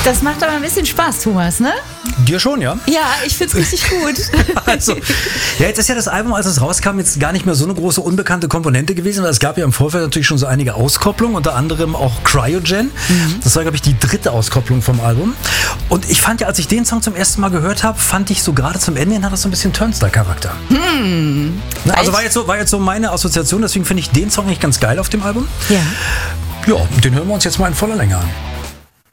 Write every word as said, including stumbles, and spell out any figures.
Das macht aber ein bisschen Spaß, Thomas, ne? Dir schon, ja? Ja, ich find's richtig gut. Also, ja, jetzt ist ja das Album, als es rauskam, jetzt gar nicht mehr so eine große unbekannte Komponente gewesen, weil es gab ja im Vorfeld natürlich schon so einige Auskopplungen, unter anderem auch Cryogen. Mhm. Das war, glaube ich, die dritte Auskopplung vom Album. Und ich fand ja, als ich den Song zum ersten Mal gehört habe, fand ich so gerade zum Ende hin hat das so ein bisschen Turnstile-Charakter. Hm. Na, also war jetzt, so, war jetzt so meine Assoziation, deswegen finde ich den Song eigentlich ganz geil auf dem Album. Ja. Ja, den hören wir uns jetzt mal in voller Länge an.